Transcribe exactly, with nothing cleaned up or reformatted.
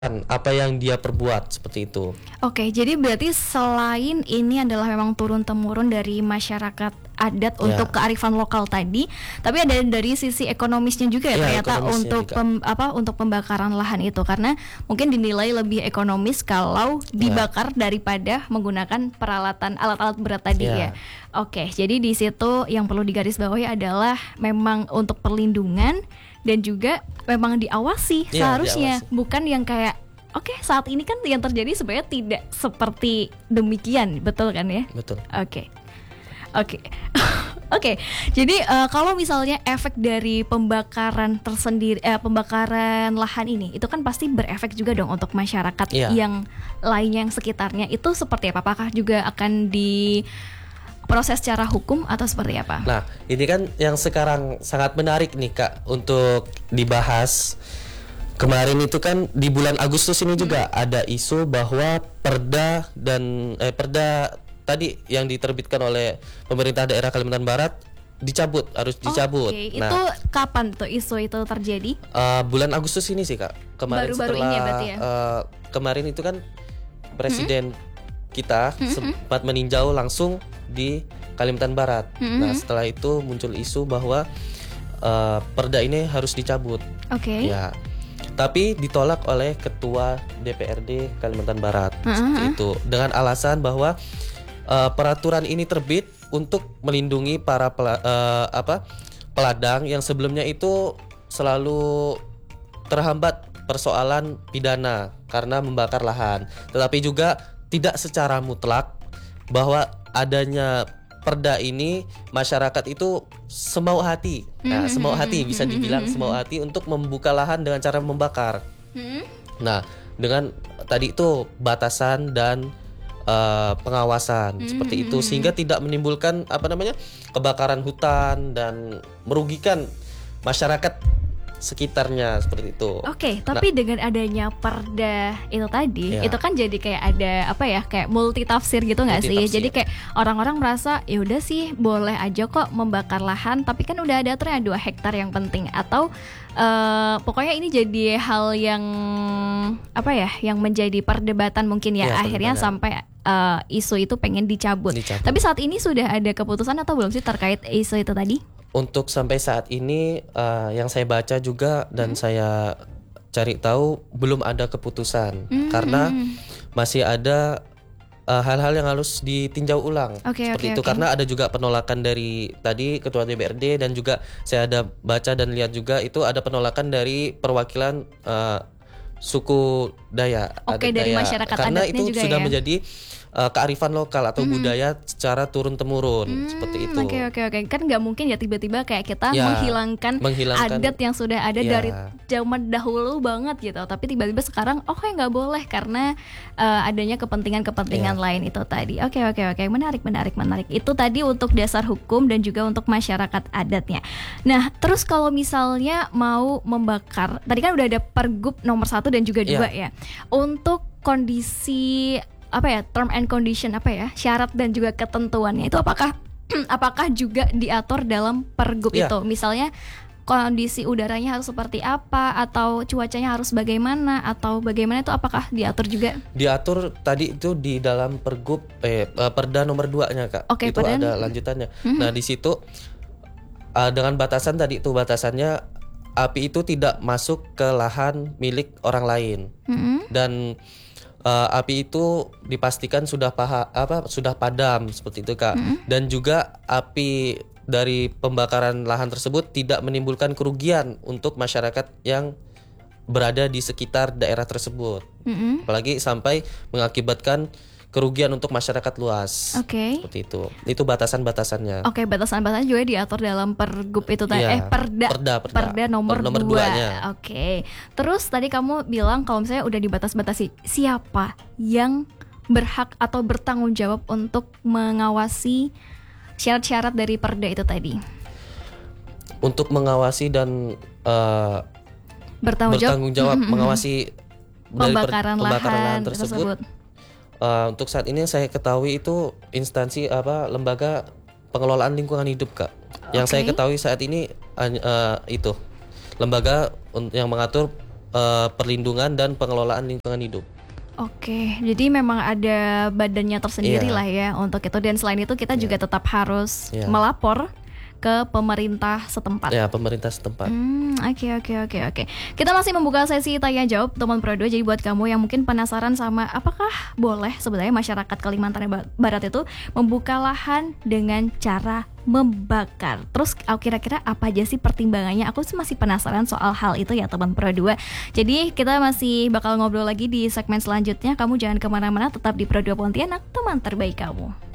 apa yang dia perbuat seperti itu. Oke, jadi berarti selain ini adalah memang turun-temurun dari masyarakat adat Ya. untuk kearifan lokal tadi, tapi ada dari sisi ekonomisnya juga ya, Ya, ternyata ekonomisnya untuk juga. pem, apa untuk pembakaran lahan itu, karena mungkin dinilai lebih ekonomis kalau dibakar daripada menggunakan peralatan alat-alat berat tadi Ya. ya. Oke, jadi di situ yang perlu digarisbawahi adalah memang untuk perlindungan dan juga memang diawasi Ya, seharusnya, diawasi. bukan yang kayak oke, saat ini kan yang terjadi sebenarnya tidak seperti demikian, betul kan ya? Betul. Oke, oke, oke. Jadi eh, kalau misalnya efek dari pembakaran tersendiri, eh, pembakaran lahan ini, itu kan pasti berefek juga dong untuk masyarakat Iya. yang lainnya yang sekitarnya. Itu seperti apa? Apakah juga akan diproses secara hukum atau seperti apa? Nah, ini kan yang sekarang sangat menarik nih Kak untuk dibahas. Kemarin itu kan di bulan Agustus ini juga ada isu bahwa perda dan eh, perda tadi yang diterbitkan oleh pemerintah daerah Kalimantan Barat dicabut, harus dicabut. Oke, Nah, itu kapan tuh isu itu terjadi? eh, bulan Agustus ini sih Kak. Kemarin Baru-baru setelah ini ya berarti ya? eh, kemarin itu kan presiden kita sempat meninjau langsung di Kalimantan Barat. Nah, setelah itu muncul isu bahwa eh, perda ini harus dicabut. Oke. Ya. Tapi ditolak oleh ketua D P R D Kalimantan Barat seperti itu dengan alasan bahwa uh, peraturan ini terbit untuk melindungi para pela, uh, apa peladang yang sebelumnya itu selalu terhambat persoalan pidana karena membakar lahan, tetapi juga tidak secara mutlak bahwa adanya perda ini masyarakat itu semau hati, nah semau hati bisa dibilang semau hati untuk membuka lahan dengan cara membakar. Nah, dengan tadi itu batasan dan uh, pengawasan seperti itu sehingga tidak menimbulkan apa namanya kebakaran hutan dan merugikan masyarakat sekitarnya seperti itu. Oke, tapi dengan adanya perda itu tadi, Ya. itu kan jadi kayak ada apa ya, kayak multi tafsir gitu nggak sih? Multitafsir. Jadi kayak orang-orang merasa ya udah sih boleh aja kok membakar lahan, tapi kan udah ada aturan dua hektar yang penting, atau eh, pokoknya ini jadi hal yang apa ya, yang menjadi perdebatan mungkin ya, Ya, akhirnya perdebatan. sampai eh, isu itu pengen dicabut. Dicabut. Tapi saat ini sudah ada keputusan atau belum sih terkait isu itu tadi? Untuk sampai saat ini uh, yang saya baca juga dan saya cari tahu belum ada keputusan karena masih ada uh, hal-hal yang harus ditinjau ulang Oke, seperti oke, itu oke. karena ada juga penolakan dari tadi ketua D P R D dan juga saya ada baca dan lihat juga itu ada penolakan dari perwakilan uh, suku Dayak, Oke, adat dari Dayak. masyarakat karena adatnya itu juga sudah ya? menjadi uh, kearifan lokal atau budaya secara turun temurun seperti itu. Hmm, Oke oke oke, kan nggak mungkin ya tiba-tiba kayak kita Ya, menghilangkan, menghilangkan- adat yang sudah ada Ya. dari zaman dahulu banget gitu. Tapi tiba-tiba sekarang oh kayak nggak boleh karena uh, adanya kepentingan-kepentingan Ya. lain itu tadi. Oke oke oke, menarik menarik menarik. Itu tadi untuk dasar hukum dan juga untuk masyarakat adatnya. Nah terus kalau misalnya mau membakar, tadi kan udah ada Pergub nomor satu dan juga dua ya. Untuk kondisi apa ya, term and condition apa ya, syarat dan juga ketentuannya itu apakah apakah juga diatur dalam pergub Ya. itu? Misalnya kondisi udaranya harus seperti apa, atau cuacanya harus bagaimana, atau bagaimana itu apakah diatur juga? Diatur tadi itu di dalam pergub eh eh, perda nomor dua nya Kak. Oke, itu perda- ada lanjutannya. Nah, di situ uh, dengan batasan tadi itu batasannya api itu tidak masuk ke lahan milik orang lain. Dan uh, api itu dipastikan sudah paha, apa sudah padam seperti itu Kak. Dan juga api dari pembakaran lahan tersebut tidak menimbulkan kerugian untuk masyarakat yang berada di sekitar daerah tersebut. Apalagi sampai mengakibatkan kerugian untuk masyarakat luas. Oke. Seperti itu. Itu batasan-batasannya. Oke, batasan-batasan juga diatur dalam pergub itu tadi. Iya, Eh, perda, perda, perda. nomor, Per- nomor dua. duanya. Oke. Terus tadi kamu bilang kalau misalnya udah dibatas-batasi, siapa yang berhak atau bertanggung jawab untuk mengawasi syarat-syarat dari perda itu tadi? Untuk mengawasi dan eh, Bertanggung jawab bertanggung jawab mengawasi dari per- pembakaran, pembakaran lahan, lahan tersebut. Eh, untuk saat ini saya ketahui itu instansi apa lembaga pengelolaan lingkungan hidup Kak. Yang Oke. saya ketahui saat ini hanya, eh, itu lembaga un- yang mengatur uh, perlindungan dan pengelolaan lingkungan hidup. Oke, jadi memang ada badannya tersendiri Iya. lah ya untuk itu, dan selain itu kita Iya. juga tetap harus Iya. melapor ke pemerintah setempat. Ya, pemerintah setempat. Hmm, oke oke oke oke. Kita masih membuka sesi tanya jawab teman Pro dua. Jadi buat kamu yang mungkin penasaran sama apakah boleh sebenarnya masyarakat Kalimantan Barat itu membuka lahan dengan cara membakar. Terus oh, kira-kira apa aja sih pertimbangannya? Aku sih masih penasaran soal hal itu ya teman Pro dua. Jadi kita masih bakal ngobrol lagi di segmen selanjutnya. Kamu jangan kemana-mana, tetap di Pro dua Pontianak, teman terbaik kamu.